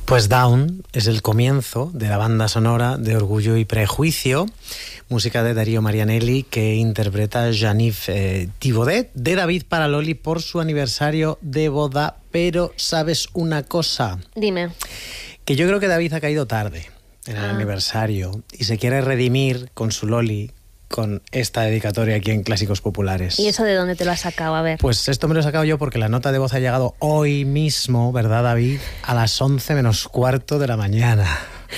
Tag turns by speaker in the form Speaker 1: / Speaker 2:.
Speaker 1: Pues Down es el comienzo de la banda sonora de Orgullo y Prejuicio, música de Darío Marianelli que interpreta Jean-Yves Thibaudet, de David para Loli por su aniversario de boda. Pero ¿sabes una cosa?
Speaker 2: Dime.
Speaker 1: Que yo creo que David ha caído tarde en el aniversario y se quiere redimir con su Loli con esta dedicatoria aquí en Clásicos Populares.
Speaker 2: ¿Y eso de dónde te lo has sacado? A ver.
Speaker 1: Pues esto me lo he sacado yo porque la nota de voz ha llegado hoy mismo, ¿verdad, David? A las 11 menos cuarto de la mañana.